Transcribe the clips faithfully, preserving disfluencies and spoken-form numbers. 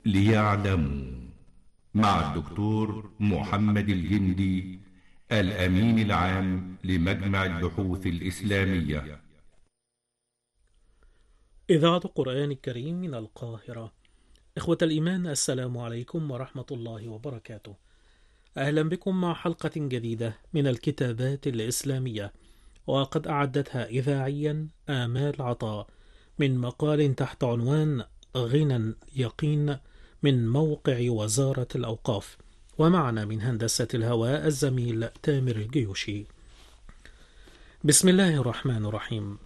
ليعلموا، مع الدكتور محمد الجندي، الأمين العام لمجمع البحوث الإسلامية. إذاعة القرآن الكريم من القاهرة. إخوة الإيمان، السلام عليكم ورحمة الله وبركاته. أهلا بكم مع حلقة جديدة من الكتابات الإسلامية، وقد أعدتها إذاعيا آمال عطاء من مقال تحت عنوان غنى يقين من موقع وزارة الأوقاف، ومعنا من هندسة الهواء الزميل تامر الجيوشي. بسم الله الرحمن الرحيم.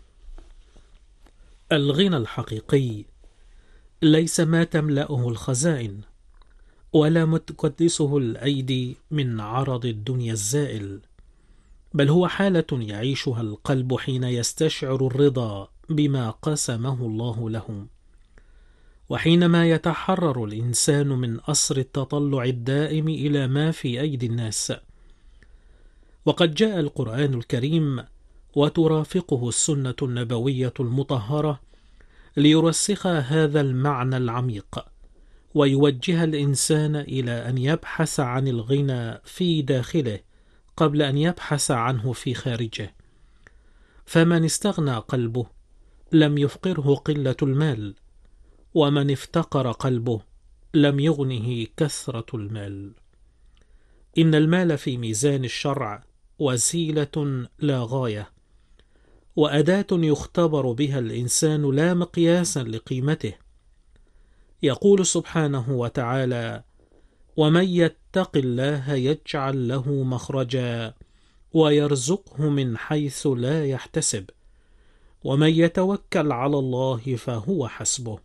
الغنى الحقيقي ليس ما تملأه الخزائن ولا ما تقدسه الأيدي من عرض الدنيا الزائل، بل هو حالة يعيشها القلب حين يستشعر الرضا بما قسمه الله له، وحينما يتحرر الإنسان من أسر التطلع الدائم إلى ما في أيدي الناس. وقد جاء القرآن الكريم وترافقه السنة النبوية المطهرة ليرسخ هذا المعنى العميق، ويوجه الإنسان إلى أن يبحث عن الغنى في داخله قبل أن يبحث عنه في خارجه. فمن استغنى قلبه لم يفقره قلة المال، ومن افتقر قلبه لم يغنه كثرة المال. إن المال في ميزان الشرع وسيلة لا غاية، وأداة يختبر بها الإنسان لا مقياسا لقيمته. يقول سبحانه وتعالى: ومن يتق الله يجعل له مخرجا ويرزقه من حيث لا يحتسب ومن يتوكل على الله فهو حسبه.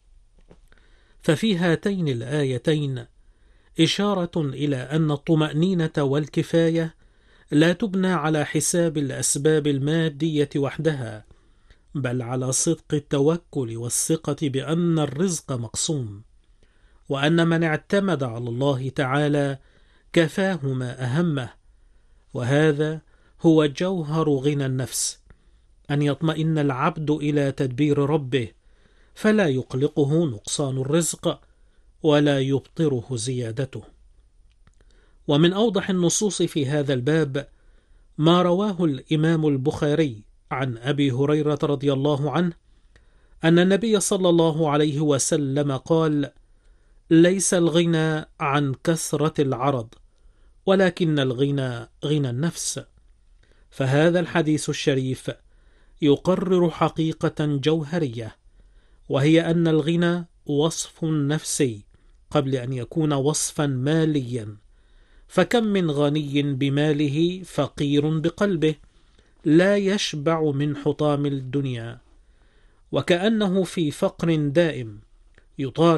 ففي هاتين الآيتين إشارة إلى أن الطمأنينة والكفاية لا تبنى على حساب الأسباب المادية وحدها، بل على صدق التوكل والثقة بأن الرزق مقسوم، وأن من اعتمد على الله تعالى كفاه ما أهمه. وهذا هو جوهر غنى النفس، أن يطمئن العبد إلى تدبير ربه، فلا يقلقه نقصان الرزق ولا يبطره زيادته. ومن أوضح النصوص في هذا الباب ما رواه الإمام البخاري عن أبي هريرة رضي الله عنه أن النبي صلى الله عليه وسلم قال: ليس الغنى عن كثرة العرض، ولكن الغنى غنى النفس. فهذا الحديث الشريف يقرر حقيقة جوهرية، وهي أن الغنى وصف نفسي قبل أن يكون وصفا ماليا. فكم من غني بماله فقير بقلبه لا يشبع من حطام الدنيا، وكأنه في فقر دائم يطالب